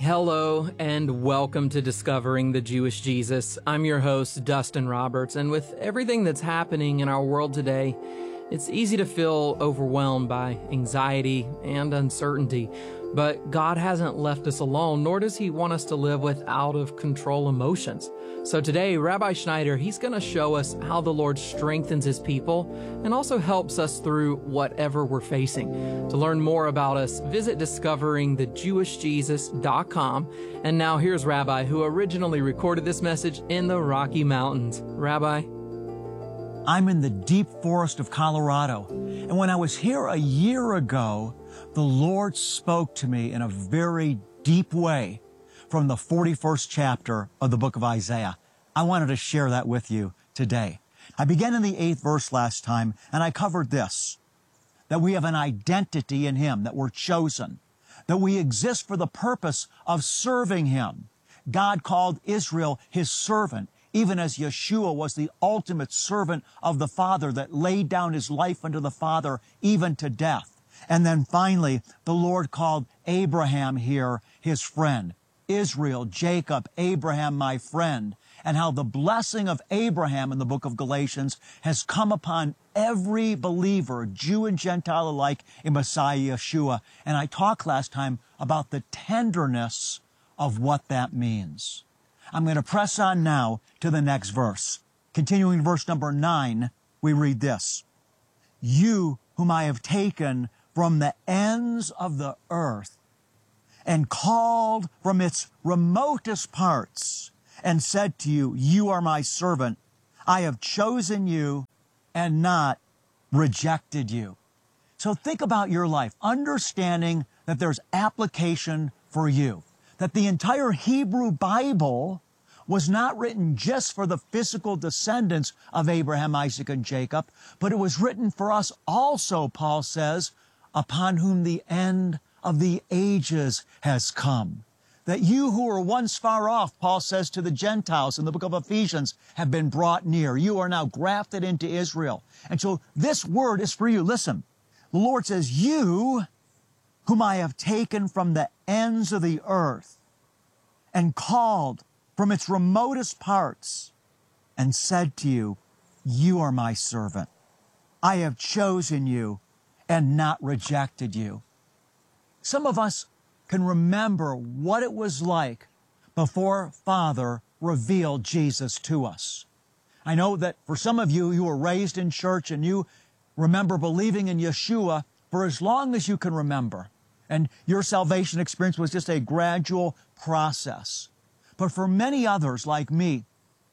Hello and welcome to Discovering the Jewish Jesus. I'm your host, Dustin Roberts, and with everything that's happening in our world today, it's easy to feel overwhelmed by anxiety and uncertainty. But God hasn't left us alone, nor does He want us to live with out-of-control emotions. So today, Rabbi Schneider, he's going to show us how the Lord strengthens His people and also helps us through whatever we're facing. To learn more about us, visit discoveringthejewishjesus.com. And now here's Rabbi, who originally recorded this message in the Rocky Mountains. Rabbi? I'm in the deep forest of Colorado, and when I was here a year ago, the Lord spoke to me in a very deep way from the 41st chapter of the book of Isaiah. I wanted to share that with you today. I began in the 8th verse last time, and I covered this, that we have an identity in Him, that we're chosen, that we exist for the purpose of serving Him. God called Israel His servant, even as Yeshua was the ultimate servant of the Father that laid down His life unto the Father, even to death. And then finally, the Lord called Abraham here His friend. Israel, Jacob, Abraham, my friend. And how the blessing of Abraham in the book of Galatians has come upon every believer, Jew and Gentile alike, in Messiah Yeshua. And I talked last time about the tenderness of what that means. I'm going to press on now to the next verse. Continuing verse number 9, we read this. You whom I have taken from the ends of the earth and called from its remotest parts and said to you, you are my servant. I have chosen you and not rejected you. So think about your life, understanding that there's application for you, that the entire Hebrew Bible was not written just for the physical descendants of Abraham, Isaac, and Jacob, but it was written for us also, Paul says, upon whom the end of the ages has come. That you who were once far off, Paul says to the Gentiles in the book of Ephesians, have been brought near. You are now grafted into Israel. And so this word is for you. Listen, the Lord says, you whom I have taken from the ends of the earth and called from its remotest parts and said to you, you are my servant. I have chosen you and not rejected you. Some of us can remember what it was like before Father revealed Jesus to us. I know that for some of you, you were raised in church and you remember believing in Yeshua for as long as you can remember. And your salvation experience was just a gradual process. But for many others like me,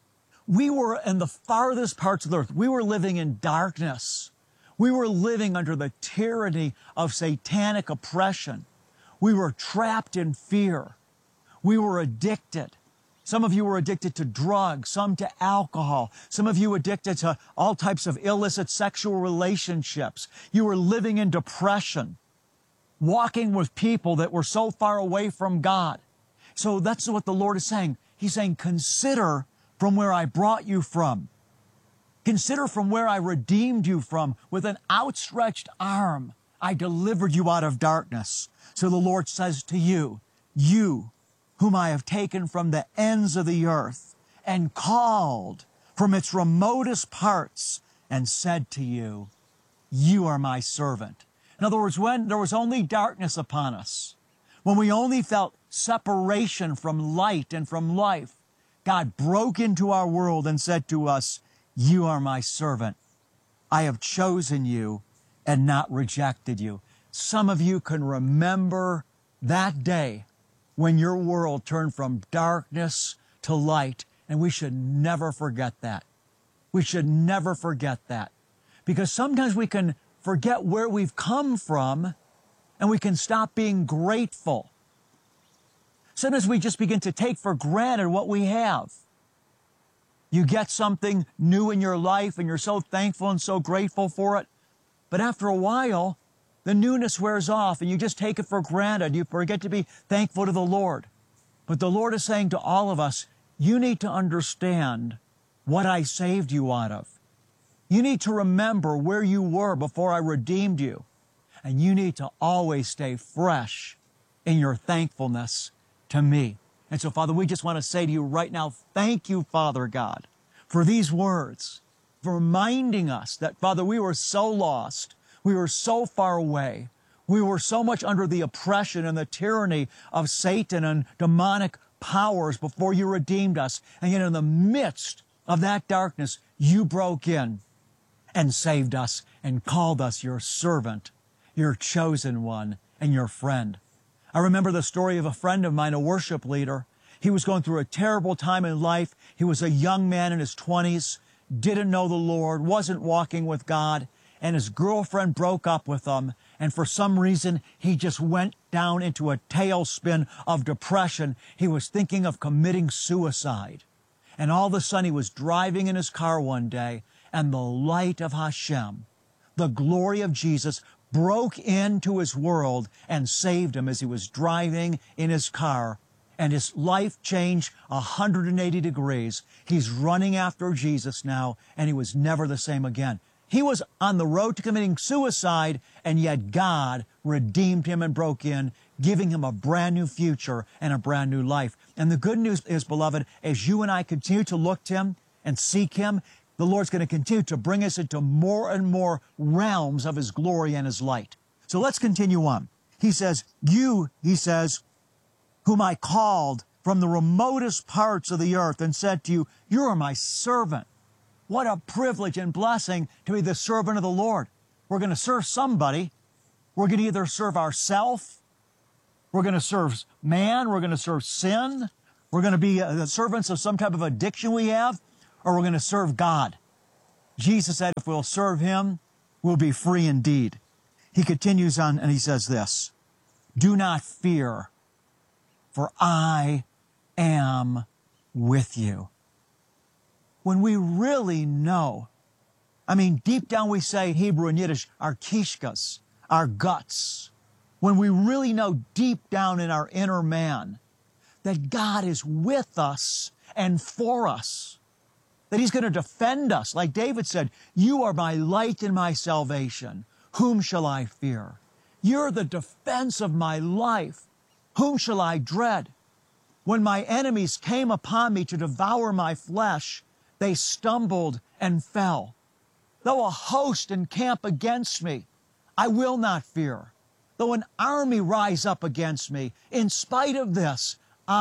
we were in the farthest parts of the earth. We were living in darkness. We were living under the tyranny of satanic oppression. We were trapped in fear. We were addicted. Some of you were addicted to drugs, some to alcohol. Some of you addicted to all types of illicit sexual relationships. You were living in depression, walking with people that were so far away from God. So that's what the Lord is saying. He's saying, consider from where I brought you from. Consider from where I redeemed you from. With an outstretched arm, I delivered you out of darkness. So the Lord says to you, you whom I have taken from the ends of the earth and called from its remotest parts and said to you, you are my servant. In other words, when there was only darkness upon us, when we only felt separation from light and from life, God broke into our world and said to us, you are my servant. I have chosen you and not rejected you. Some of you can remember that day when your world turned from darkness to light, and we should never forget that. We should never forget that. Because sometimes we can forget where we've come from, and we can stop being grateful. Sometimes we just begin to take for granted what we have. You get something new in your life and you're so thankful and so grateful for it. But after a while, the newness wears off and you just take it for granted. You forget to be thankful to the Lord. But the Lord is saying to all of us, you need to understand what I saved you out of. You need to remember where you were before I redeemed you. And you need to always stay fresh in your thankfulness to me. And so, Father, we just want to say to you right now, thank you, Father God, for these words, for reminding us that, Father, we were so lost. We were so far away. We were so much under the oppression and the tyranny of Satan and demonic powers before you redeemed us. And yet in the midst of that darkness, you broke in and saved us and called us your servant, your chosen one, and your friend. I remember the story of a friend of mine, a worship leader. He was going through a terrible time in life. He was a young man in his 20s, didn't know the Lord, wasn't walking with God, and his girlfriend broke up with him. And for some reason, he just went down into a tailspin of depression. He was thinking of committing suicide. And all of a sudden, he was driving in his car one day, and the light of Hashem, the glory of Jesus, broke into his world and saved him as he was driving in his car. And his life changed 180 degrees. He's running after Jesus now, and he was never the same again. He was on the road to committing suicide, and yet God redeemed him and broke in, giving him a brand new future and a brand new life. And the good news is, beloved, as you and I continue to look to him and seek him, the Lord's going to continue to bring us into more and more realms of his glory and his light. So let's continue on. He says, you, he says, whom I called from the remotest parts of the earth and said to you, you are my servant. What a privilege and blessing to be the servant of the Lord. We're going to serve somebody. We're going to either serve ourselves, we're going to serve man, we're going to serve sin, we're going to be the servants of some type of addiction we have, or we're going to serve God. Jesus said if we'll serve him, we'll be free indeed. He continues on and he says this, do not fear, for I am with you. When we really know, deep down we say in Hebrew and Yiddish, our kishkas, our guts. When we really know deep down in our inner man that God is with us and for us, that he's going to defend us. Like David said, you are my light and my salvation. Whom shall I fear? You're the defense of my life. Whom shall I dread? When my enemies came upon me to devour my flesh, they stumbled and fell. Though a host encamp against me, I will not fear. Though an army rise up against me, in spite of this,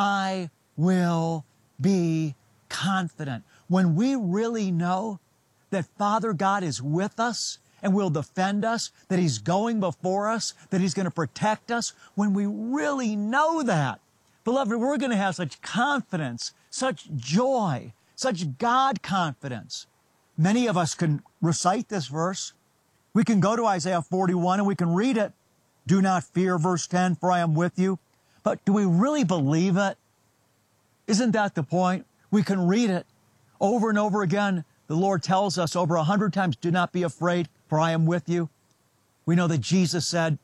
I will be confident. When we really know that Father God is with us and will defend us, that he's going before us, that he's going to protect us, when we really know that, beloved, we're going to have such confidence, such joy, such God confidence. Many of us can recite this verse. We can go to Isaiah 41 and we can read it. Do not fear, verse 10, for I am with you. But do we really believe it? Isn't that the point? We can read it over and over again. The Lord tells us over 100 times, do not be afraid, for I am with you. We know that Jesus said,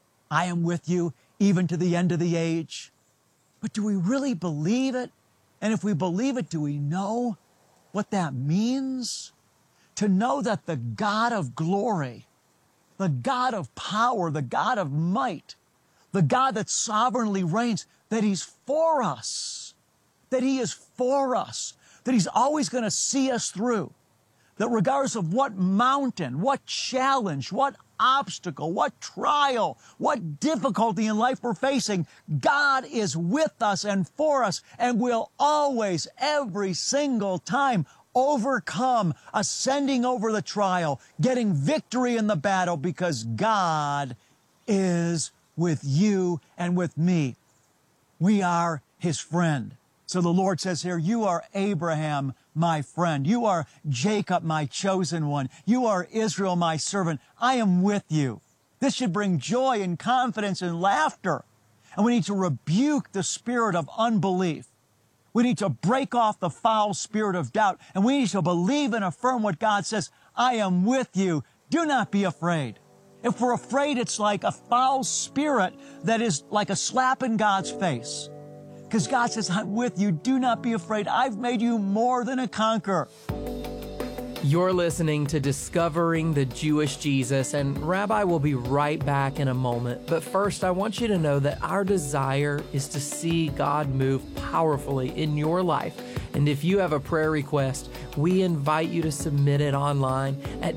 I am with you even to the end of the age. But do we really believe it? And if we believe it, do we know what that means? To know that the God of glory, the God of power, the God of might, the God that sovereignly reigns, that he's for us, that he is for us, that he's always going to see us through, that regardless of what mountain, what challenge, what obstacle, what trial, what difficulty in life we're facing, God is with us and for us and will always, every single time, overcome, ascending over the trial, getting victory in the battle because God is with you and with me. We are his friend. So the Lord says here, you are Abraham, my friend. You are Jacob, my chosen one. You are Israel, my servant. I am with you. This should bring joy and confidence and laughter. And we need to rebuke the spirit of unbelief. We need to break off the foul spirit of doubt. And we need to believe and affirm what God says. I am with you. Do not be afraid. If we're afraid, it's like a foul spirit that is like a slap in God's face. Because God says, I'm with you. Do not be afraid. I've made you more than a conqueror. You're listening to Discovering the Jewish Jesus, and Rabbi will be right back in a moment. But first, I want you to know that our desire is to see God move powerfully in your life. And if you have a prayer request, we invite you to submit it online at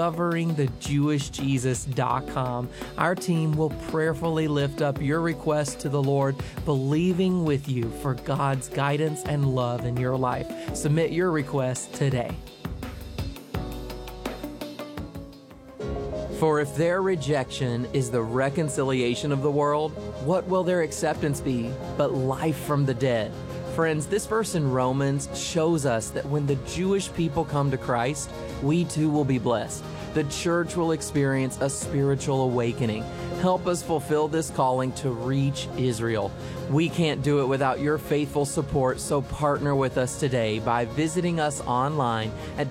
discoveringthejewishjesus.com. Our team will prayerfully lift up your request to the Lord, believing with you for God's guidance and love in your life. Submit your request today. For if their rejection is the reconciliation of the world, what will their acceptance be but life from the dead? Friends, this verse in Romans shows us that when the Jewish people come to Christ, we too will be blessed. The church will experience a spiritual awakening. Help us fulfill this calling to reach Israel. We can't do it without your faithful support, so partner with us today by visiting us online at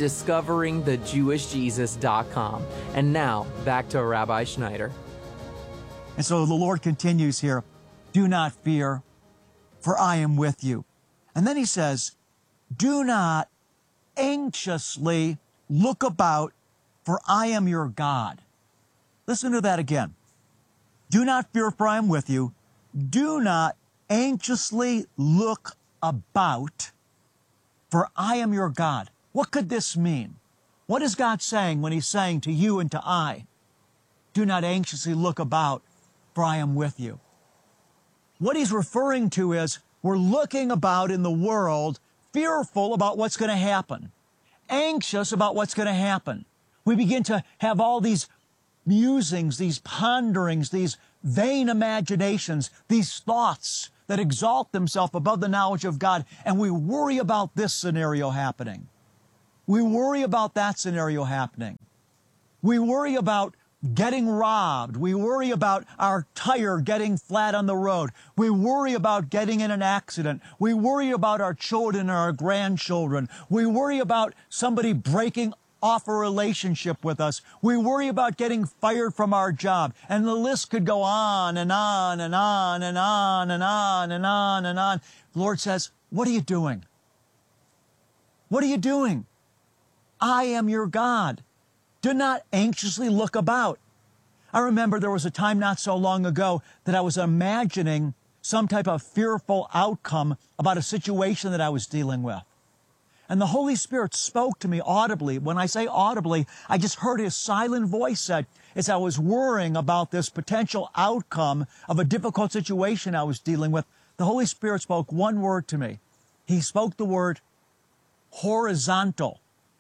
discoveringthejewishjesus.com. And now, back to Rabbi Schneider. And so the Lord continues here, do not fear, for I am with you. And then he says, do not anxiously look about, for I am your God. Listen to that again. Do not fear, for I am with you. Do not anxiously look about, for I am your God. What could this mean? What is God saying when he's saying to you and to I, do not anxiously look about, for I am with you? What he's referring to is we're looking about in the world, fearful about what's going to happen, anxious about what's going to happen. We begin to have all these musings, these ponderings, these vain imaginations, these thoughts that exalt themselves above the knowledge of God, and we worry about this scenario happening. We worry about that scenario happening. We worry about getting robbed. We worry about our tire getting flat on the road. We worry about getting in an accident. We worry about our children and our grandchildren. We worry about somebody breaking off a relationship with us. We worry about getting fired from our job. And the list could go on and on and on and on and on and on and on. The Lord says, what are you doing? What are you doing? I am your God. Do not anxiously look about. I remember there was a time not so long ago that I was imagining some type of fearful outcome about a situation that I was dealing with. And the Holy Spirit spoke to me audibly. When I say audibly, I just heard his silent voice said, as I was worrying about this potential outcome of a difficult situation I was dealing with, the Holy Spirit spoke one word to me. He spoke the word horizontal.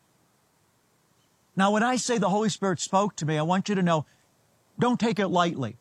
Now, when I say the Holy Spirit spoke to me, I want you to know, don't take it lightly.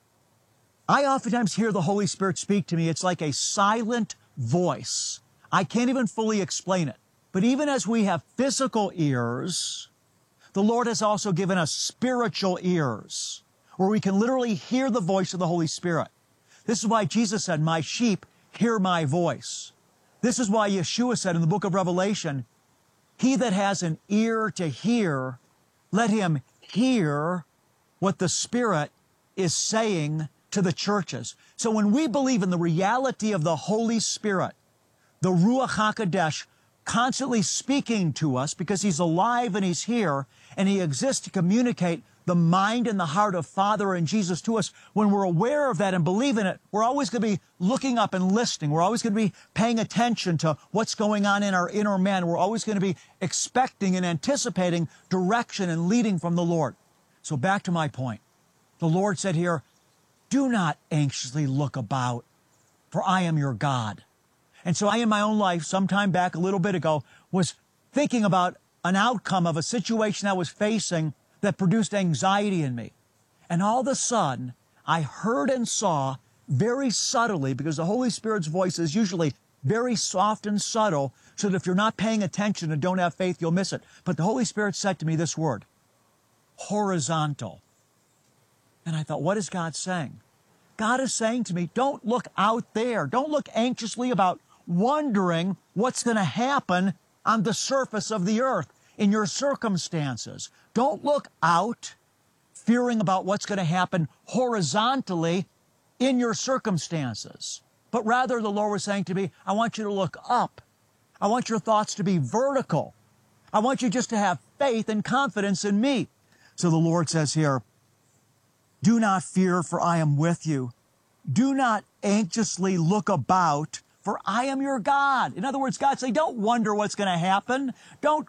I oftentimes hear the Holy Spirit speak to me. It's like a silent voice. I can't even fully explain it. But even as we have physical ears, the Lord has also given us spiritual ears, where we can literally hear the voice of the Holy Spirit. This is why Jesus said, my sheep hear my voice. This is why Yeshua said in the book of Revelation, he that has an ear to hear, let him hear what the Spirit is saying to the churches. So when we believe in the reality of the Holy Spirit, the Ruach HaKodesh, constantly speaking to us because he's alive and he's here and he exists to communicate the mind and the heart of Father and Jesus to us. When we're aware of that and believe in it, we're always going to be looking up and listening. We're always going to be paying attention to what's going on in our inner man. We're always going to be expecting and anticipating direction and leading from the Lord. So back to my point. The Lord said here, do not anxiously look about, for I am your God. And so I, in my own life, sometime back a little bit ago, was thinking about an outcome of a situation I was facing that produced anxiety in me. And all of a sudden, I heard and saw very subtly, because the Holy Spirit's voice is usually very soft and subtle, so that if you're not paying attention and don't have faith, you'll miss it. But the Holy Spirit said to me this word, horizontal. And I thought, what is God saying? God is saying to me, don't look out there. Don't look anxiously about wondering what's going to happen on the surface of the earth in your circumstances. Don't look out fearing about what's going to happen horizontally in your circumstances. But rather, the Lord was saying to me, I want you to look up. I want your thoughts to be vertical. I want you just to have faith and confidence in me. So the Lord says here, do not fear, for I am with you. Do not anxiously look about, for I am your God. In other words, God saying, don't wonder what's going to happen. Don't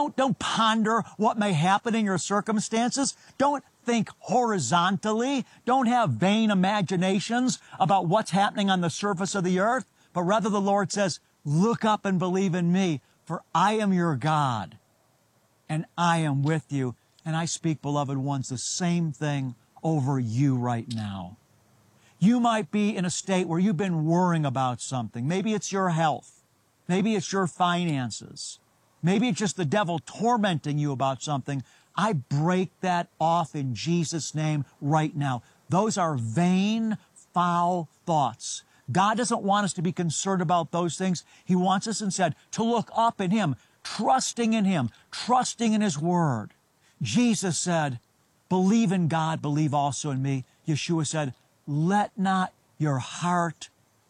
ponder what may happen in your circumstances. Don't think horizontally. Don't have vain imaginations about what's happening on the surface of the earth. But rather the Lord says, look up and believe in me, for I am your God, and I am with you. And I speak, beloved ones, the same thing over you right now. You might be in a state where you've been worrying about something. Maybe it's your health. Maybe it's your finances. Maybe it's just the devil tormenting you about something. I break that off in Jesus' name right now. Those are vain, foul thoughts. God doesn't want us to be concerned about those things. He wants us instead to look up in Him, trusting in Him, trusting in His Word. Jesus said, believe in God, believe also in me. Yeshua said, let not your heart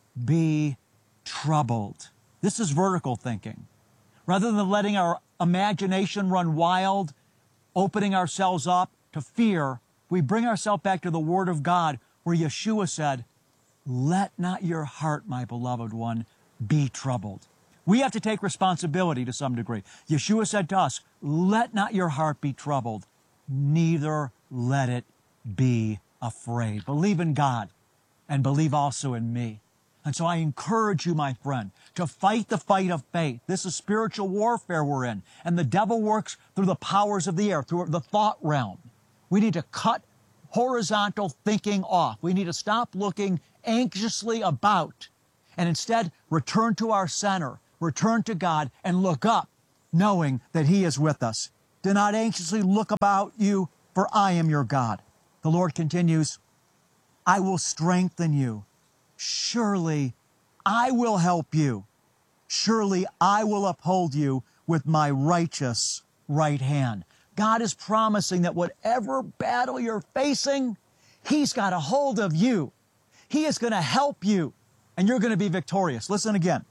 be troubled. This is vertical thinking. Rather than letting our imagination run wild, opening ourselves up to fear, we bring ourselves back to the Word of God, where Yeshua said, let not your heart, my beloved one, be troubled. We have to take responsibility to some degree. Yeshua said to us, let not your heart be troubled, neither let it be afraid. Believe in God and believe also in me. And so I encourage you, my friend, to fight the fight of faith. This is spiritual warfare we're in. And the devil works through the powers of the air, through the thought realm. We need to cut horizontal thinking off. We need to stop looking anxiously about and instead return to our center, return to God, and look up, knowing that He is with us. Do not anxiously look about you, for I am your God. The Lord continues, I will strengthen you. Surely I will help you. Surely I will uphold you with my righteous right hand. God is promising that whatever battle you're facing, He's got a hold of you. He is going to help you, and you're going to be victorious. Listen again.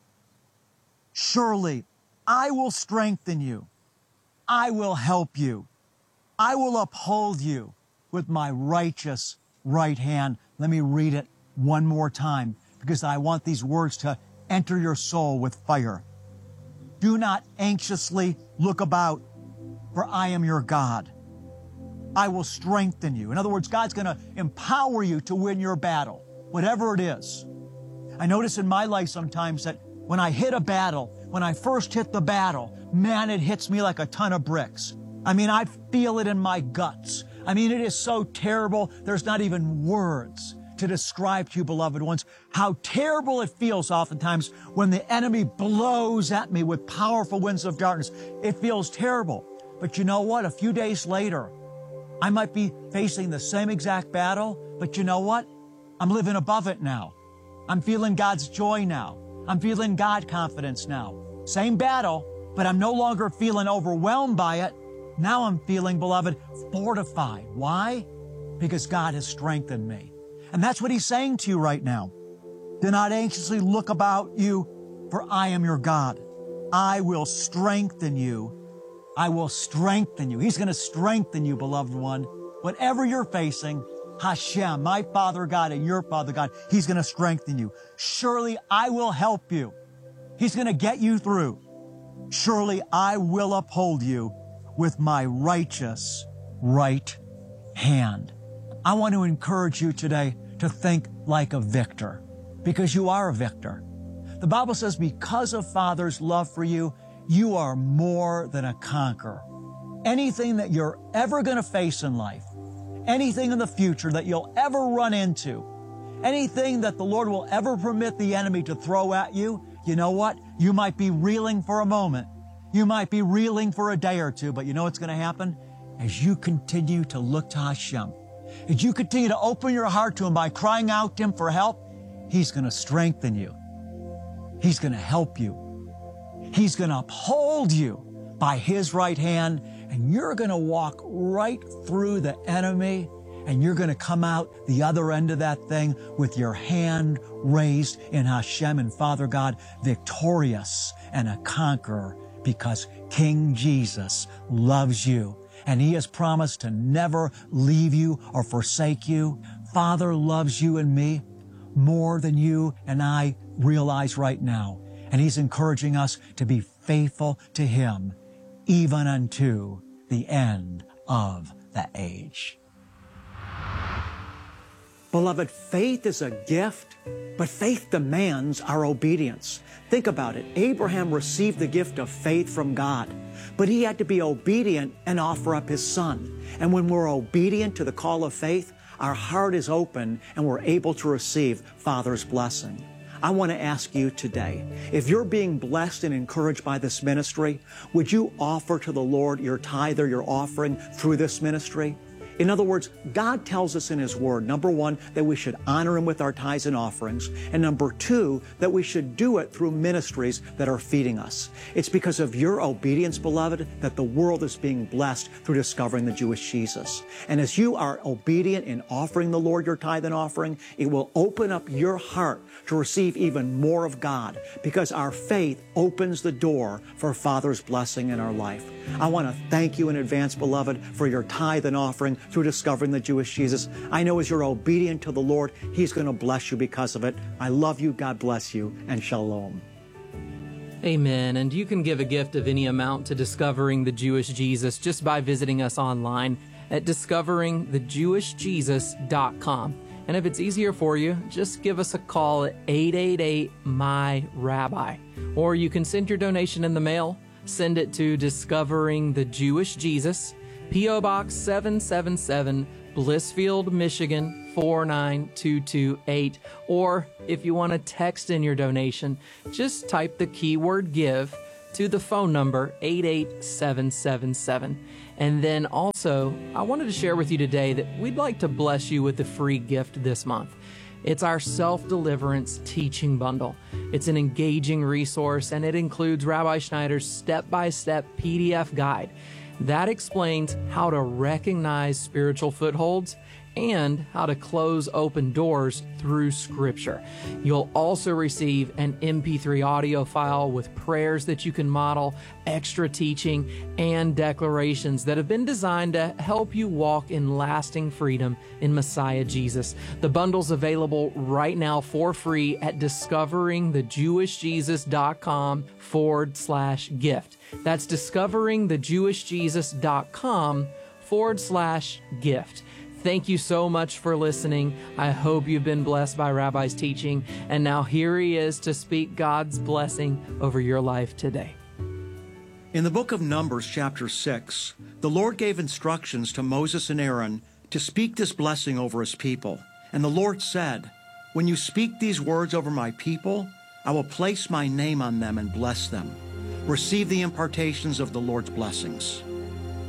Surely I will strengthen you. I will help you. I will uphold you with my righteous right hand. Let me read it one more time, because I want these words to enter your soul with fire. Do not anxiously look about, for I am your God. I will strengthen you. In other words, God's going to empower you to win your battle, whatever it is. I notice in my life sometimes that when I hit a battle, when I first hit the battle, man, it hits me like a ton of bricks. I mean, I feel it in my guts. I mean, it is so terrible, there's not even words to describe to you, beloved ones, how terrible it feels oftentimes when the enemy blows at me with powerful winds of darkness. It feels terrible. But you know what? A few days later, I might be facing the same exact battle, but you know what? I'm living above it now. I'm feeling God's joy now. I'm feeling God confidence now. Same battle, but I'm no longer feeling overwhelmed by it. Now I'm feeling, beloved, fortified. Why? Because God has strengthened me. And that's what He's saying to you right now. Do not anxiously look about you, for I am your God. I will strengthen you. I will strengthen you. He's going to strengthen you, beloved one. Whatever you're facing, Hashem, my Father God and your Father God, He's going to strengthen you. Surely I will help you. He's going to get you through. Surely I will uphold you with my righteous right hand. I want to encourage you today to think like a victor, because you are a victor. The Bible says because of Father's love for you, you are more than a conqueror. Anything that you're ever going to face in life, anything in the future that you'll ever run into, anything that the Lord will ever permit the enemy to throw at you, you know what? You might be reeling for a moment. You might be reeling for a day or two, but you know what's going to happen? As you continue to look to Hashem, as you continue to open your heart to Him by crying out to Him for help, He's going to strengthen you. He's going to help you. He's going to uphold you by His right hand, and you're going to walk right through the enemy, and you're going to come out the other end of that thing with your hand raised in Hashem and Father God, victorious and a conqueror, because King Jesus loves you, and He has promised to never leave you or forsake you. Father loves you and me more than you and I realize right now, and He's encouraging us to be faithful to Him even unto the end of the age. Beloved, faith is a gift, but faith demands our obedience. Think about it. Abraham received the gift of faith from God, but he had to be obedient and offer up his son. And when we're obedient to the call of faith, our heart is open and we're able to receive Father's blessing. I want to ask you today, if you're being blessed and encouraged by this ministry, would you offer to the Lord your tithe or your offering through this ministry? In other words, God tells us in His Word, number one, that we should honor Him with our tithes and offerings, and number two, that we should do it through ministries that are feeding us. It's because of your obedience, beloved, that the world is being blessed through discovering the Jewish Jesus. And as you are obedient in offering the Lord your tithe and offering, it will open up your heart to receive even more of God, because our faith opens the door for Father's blessing in our life. I want to thank you in advance, beloved, for your tithe and offering through discovering the Jewish Jesus. I know as you're obedient to the Lord, He's going to bless you because of it. I love you. God bless you, and shalom. Amen. And you can give a gift of any amount to Discovering the Jewish Jesus just by visiting us online at discoveringthejewishjesus.com. And if it's easier for you, just give us a call at 888-MY-RABBI. Or you can send your donation in the mail. Send it to Discovering the Jewish Jesus, P.O. Box 777, Blissfield, Michigan 49228. Or if you want to text in your donation, just type the keyword GIVE to the phone number 88777. And then also, I wanted to share with you today that we'd like to bless you with a free gift this month. It's our Self-Deliverance Teaching Bundle. It's an engaging resource, and it includes Rabbi Schneider's step-by-step PDF guide that explains how to recognize spiritual footholds and how to close open doors through Scripture. You'll also receive an MP3 audio file with prayers that you can model, extra teaching, and declarations that have been designed to help you walk in lasting freedom in Messiah Jesus. The bundle's available right now for free at discoveringthejewishjesus.com/gift. That's discoveringthejewishjesus.com/gift. Thank you so much for listening. I hope you've been blessed by Rabbi's teaching. And now here he is to speak God's blessing over your life today. In the book of Numbers, chapter 6, the Lord gave instructions to Moses and Aaron to speak this blessing over His people. And the Lord said, "When you speak these words over my people, I will place my name on them and bless them. Receive the impartations of the Lord's blessings."